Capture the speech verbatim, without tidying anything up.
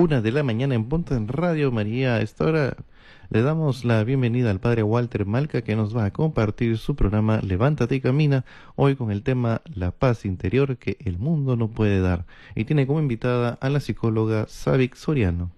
Una de la mañana en punto en Radio María. A esta hora le damos la bienvenida al padre Walter Malca, que nos va a compartir su programa Levántate y Camina, hoy con el tema La paz interior que el mundo no puede dar. Y tiene como invitada a la psicóloga Sabic Soriano.